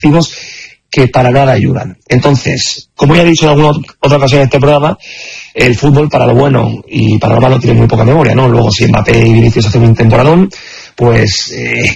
activos que para nada ayudan. Entonces, como ya he dicho en alguna otra ocasión en este programa, el fútbol para lo bueno y para lo malo tiene muy poca memoria, ¿no? Luego, si Mbappé y Vinicius hacen un temporadón, pues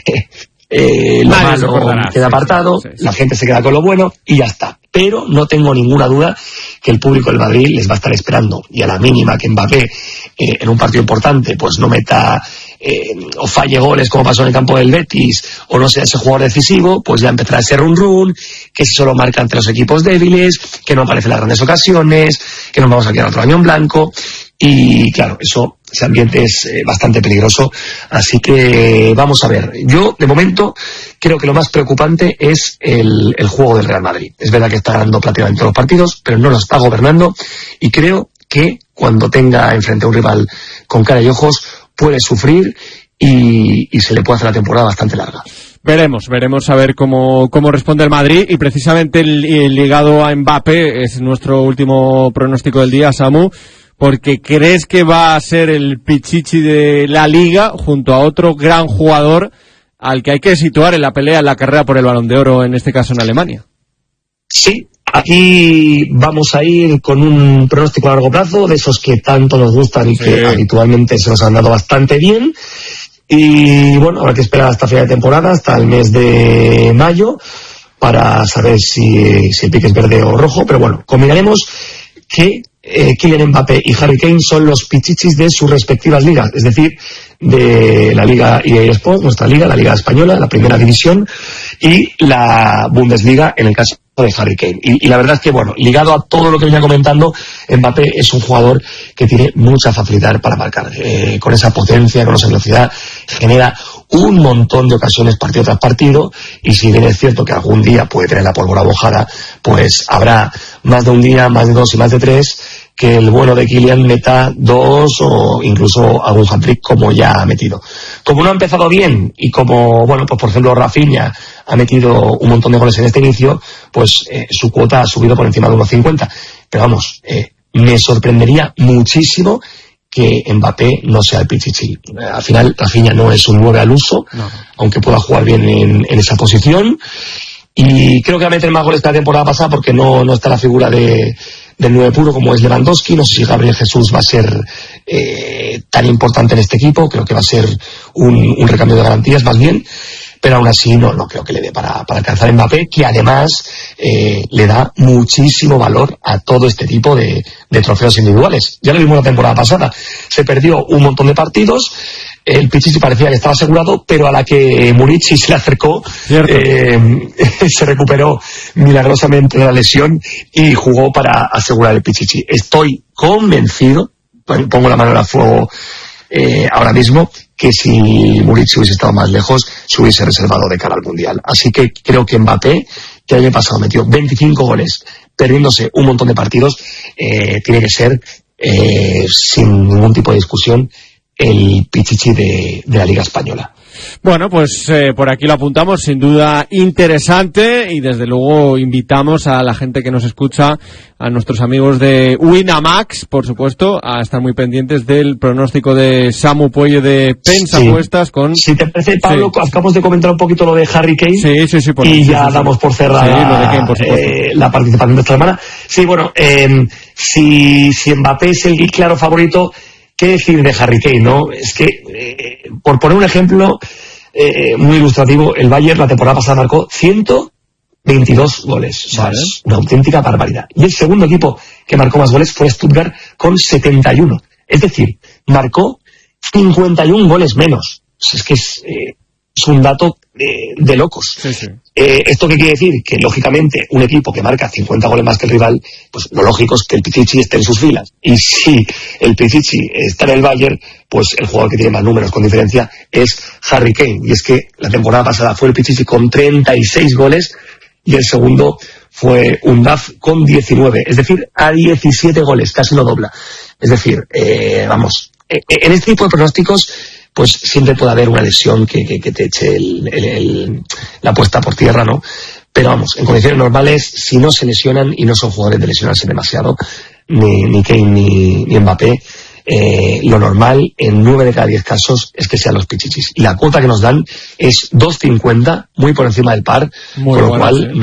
lo malo queda apartado, la gente se queda con lo bueno y ya está. Pero no tengo ninguna duda que el público del Madrid les va a estar esperando, y a la mínima que Mbappé en un partido importante pues no meta o falle goles como pasó en el campo del Betis, o no sea ese jugador decisivo, pues ya empezará ese run que solo marca ante los equipos débiles, que no aparece en las grandes ocasiones, que nos vamos a quedar otro año en blanco. Y claro, ese ambiente es bastante peligroso. Así que vamos a ver. Yo, de momento, creo que lo más preocupante es el juego del Real Madrid. Es verdad que está ganando prácticamente todos los partidos, pero no lo está gobernando. Y creo que cuando tenga enfrente a un rival con cara y ojos, puede sufrir y se le puede hacer la temporada bastante larga. Veremos a ver cómo responde el Madrid, y precisamente el ligado a Mbappé es nuestro último pronóstico del día, Samu, porque crees que va a ser el pichichi de la Liga junto a otro gran jugador al que hay que situar en la pelea, en la carrera por el Balón de Oro, en este caso en Alemania. Sí, aquí vamos a ir con un pronóstico a largo plazo, de esos que tanto nos gustan y que habitualmente se nos han dado bastante bien. Y bueno, habrá que esperar hasta final de temporada, hasta el mes de mayo, para saber si el pique es verde o rojo. Pero bueno, combinaremos que Kylian Mbappé y Harry Kane son los pichichis de sus respectivas ligas, es decir, de la Liga EA Sports, nuestra liga, la Liga Española, la Primera División, y la Bundesliga en el caso de Harry Kane. Y la verdad es que, bueno, ligado a todo lo que venía comentando, Mbappé es un jugador que tiene mucha facilidad para marcar, con esa potencia, con esa velocidad, genera un montón de ocasiones partido tras partido, y si bien es cierto que algún día puede tener la pólvora mojada, pues habrá más de un día, más de dos y más de tres, que el bueno de Kylian meta 2 o incluso algún hat-trick como ya ha metido. Como no ha empezado bien, y como, bueno, pues por ejemplo Rafinha ha metido un montón de goles en este inicio, pues su cuota ha subido por encima de 1,50. Pero vamos, me sorprendería muchísimo que Mbappé no sea el pichichi. Al final Rafinha no es un 9 al uso, no, aunque pueda jugar bien en esa posición, y creo que va a meter más goles que la temporada pasada, porque no está la figura del 9 puro como es Lewandowski. No sé si Gabriel Jesús va a ser tan importante en este equipo. Creo que va a ser un recambio de garantías más bien, pero aún así no creo que le dé para alcanzar a Mbappé, que además le da muchísimo valor a todo este tipo de trofeos individuales. Ya lo vimos la temporada pasada, se perdió un montón de partidos, el pichichi parecía que estaba asegurado, pero a la que Murici se le acercó, se recuperó milagrosamente de la lesión y jugó para asegurar el pichichi. Estoy convencido, pongo la mano en el fuego ahora mismo, que si Murici hubiese estado más lejos, se hubiese reservado de cara al Mundial. Así que creo que Mbappé, que el año pasado metió 25 goles, perdiéndose un montón de partidos, tiene que ser, sin ningún tipo de discusión, el pichichi de la Liga Española. Bueno, pues por aquí lo apuntamos, sin duda interesante, y desde luego invitamos a la gente que nos escucha, a nuestros amigos de Winamax, por supuesto, a estar muy pendientes del pronóstico de Samu Puello de Pensapuestas con... Si te parece, Pablo, acabamos de comentar un poquito lo de Harry Kane, damos por cerrada la participación de esta semana. Sí, bueno, si Mbappé es el claro favorito, ¿qué decir de Harry Kane, no? Es que, por poner un ejemplo muy ilustrativo, el Bayern la temporada pasada marcó 122 goles. O sea, es una auténtica barbaridad. Y el segundo equipo que marcó más goles fue Stuttgart con 71. Es decir, marcó 51 goles menos. O sea, es que es un dato de locos. Sí. ¿Esto qué quiere decir? Que lógicamente un equipo que marca 50 goles más que el rival, pues lo lógico es que el pichichi esté en sus filas. Y si el pichichi está en el Bayern, pues el jugador que tiene más números con diferencia es Harry Kane. Y es que la temporada pasada fue el pichichi con 36 goles y el segundo fue Undav con 19. Es decir, a 17 goles, casi lo dobla. Es decir, en este tipo de pronósticos, pues siempre puede haber una lesión que te eche la puesta por tierra, ¿no? Pero vamos, en condiciones normales, si no se lesionan, y no son jugadores de lesionarse demasiado, ni Kane ni Mbappé, lo normal en 9 de cada 10 casos es que sean los pichichis. Y la cuota que nos dan es 2,50, muy por encima del par, con lo cual